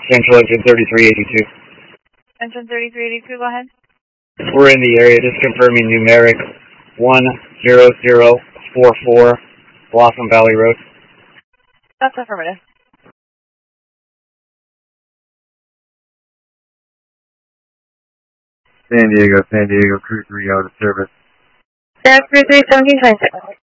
Central engine 3382. Engine 3382, go ahead. We're in the area, just confirming numeric 10044 Blossom Valley Road. That's affirmative. San Diego, Crew 3 out of service. Crew 3, 1726.